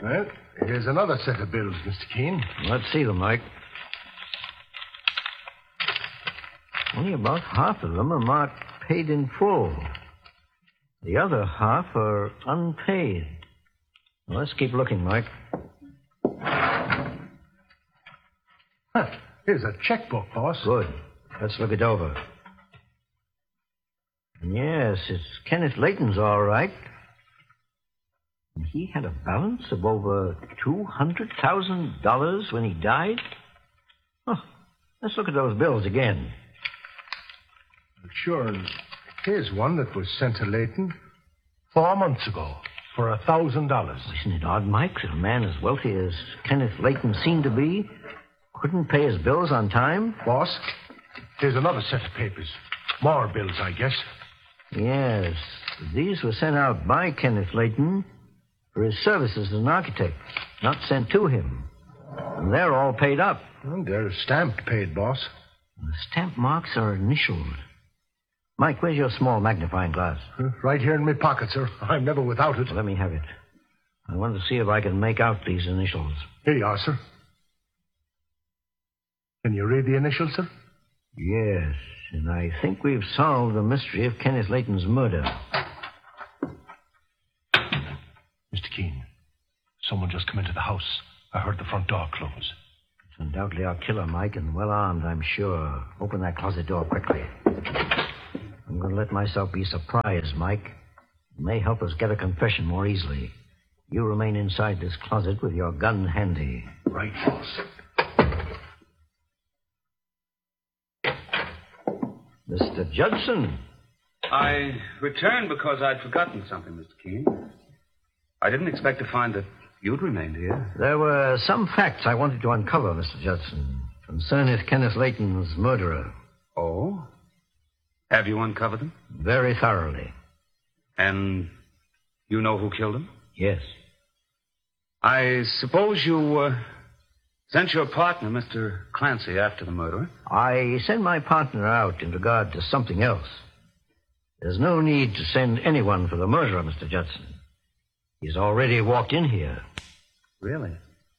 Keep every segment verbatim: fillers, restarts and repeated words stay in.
Well, here's another set of bills, Mister Keene. Let's see them, Mike. Only about half of them are marked paid in full. The other half are unpaid. Well, let's keep looking, Mike. Huh. Here's a checkbook, boss. Good. Let's look it over. Yes, it's Kenneth Layton's all right. And he had a balance of over two hundred thousand dollars when he died? Oh, let's look at those bills again. Sure. Here's one that was sent to Layton four months ago for a thousand dollars. Isn't it odd, Mike, that a man as wealthy as Kenneth Layton seemed to be couldn't pay his bills on time? Boss, here's another set of papers. More bills, I guess. Yes. These were sent out by Kenneth Layton for his services as an architect, not sent to him. And they're all paid up. Well, they're stamped paid, boss. The stamp marks are initialed. Mike, where's your small magnifying glass? Right here in my pocket, sir. I'm never without it. Well, let me have it. I want to see if I can make out these initials. Here you are, sir. Can you read the initials, sir? Yes, and I think we've solved the mystery of Kenneth Layton's murder. Mister Keene, someone just come into the house. I heard the front door close. It's undoubtedly our killer, Mike, and well armed, I'm sure. Open that closet door quickly. I'm going to let myself be surprised, Mike. It may help us get a confession more easily. You remain inside this closet with your gun handy. Right, boss. Mister Judson. I returned because I'd forgotten something, Mister Keene. I didn't expect to find that you'd remained here. There were some facts I wanted to uncover, Mister Judson, concerning Kenneth Layton's murderer. Oh? Have you uncovered them? Very thoroughly. And you know who killed him? Yes. I suppose you uh, sent your partner, Mister Clancy, after the murderer? I sent my partner out in regard to something else. There's no need to send anyone for the murderer, Mister Judson. He's already walked in here. Really?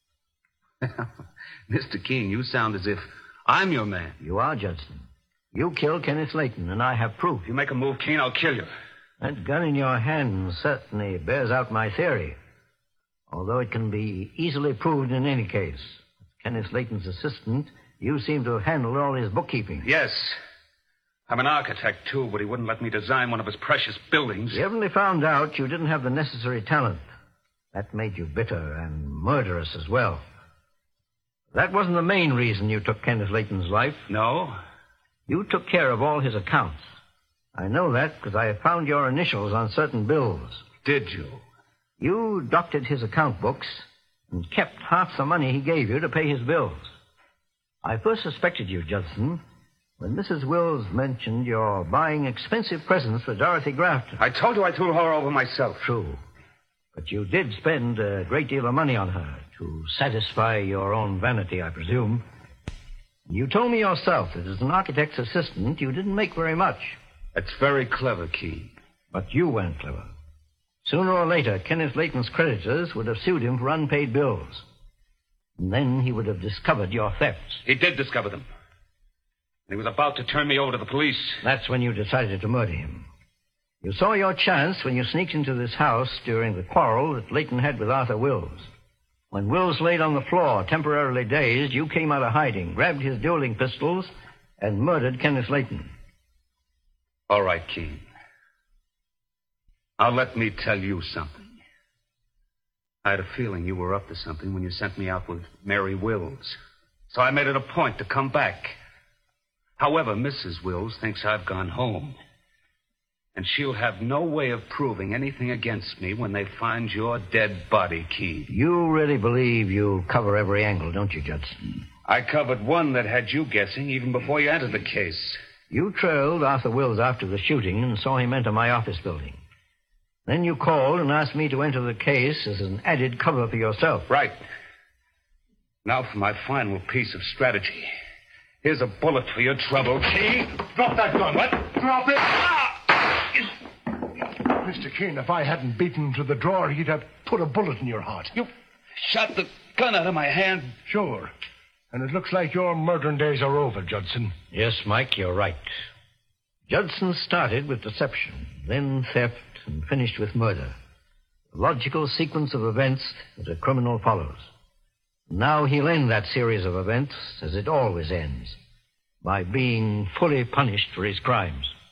Mister Keene, you sound as if I'm your man. You are, Judson. You killed Kenneth Layton, and I have proof. If you make a move, Keene, I'll kill you. That gun in your hand certainly bears out my theory. Although it can be easily proved in any case. As Kenneth Layton's assistant, you seem to have handled all his bookkeeping. Yes. I'm an architect, too, but he wouldn't let me design one of his precious buildings. You evidently found out you didn't have the necessary talent. That made you bitter and murderous as well. That wasn't the main reason you took Kenneth Layton's life. No? You took care of all his accounts. I know that because I found your initials on certain bills. Did you? You doctored his account books and kept half the money he gave you to pay his bills. I first suspected you, Judson, when Missus Wills mentioned your buying expensive presents for Dorothy Grafton. I told you I threw her over myself. True. But you did spend a great deal of money on her to satisfy your own vanity, I presume. You told me yourself that as an architect's assistant, you didn't make very much. That's very clever, Keene. But you weren't clever. Sooner or later, Kenneth Layton's creditors would have sued him for unpaid bills. And then he would have discovered your thefts. He did discover them. He was about to turn me over to the police. That's when you decided to murder him. You saw your chance when you sneaked into this house during the quarrel that Layton had with Arthur Wills. When Wills laid on the floor, temporarily dazed, you came out of hiding, grabbed his dueling pistols, and murdered Kenneth Layton. All right, Keene. Now let me tell you something. I had a feeling you were up to something when you sent me out with Mary Wills. So I made it a point to come back. However, Missus Wills thinks I've gone home. And she'll have no way of proving anything against me when they find your dead body, Keene. You really believe you'll cover every angle, don't you, Judson? I covered one that had you guessing even before you entered the case. You trailed Arthur Wills after the shooting and saw him enter my office building. Then you called and asked me to enter the case as an added cover for yourself. Right. Now for my final piece of strategy. Here's a bullet for your trouble, Keene. Drop that gun. What? Drop it. Ah! Mister Keene, if I hadn't beaten him to the drawer, he'd have put a bullet in your heart. You shot the gun out of my hand. Sure. And it looks like your murdering days are over, Judson. Yes, Mike, you're right. Judson started with deception, then theft, and finished with murder. A logical sequence of events that a criminal follows. Now he'll end that series of events as it always ends, by being fully punished for his crimes.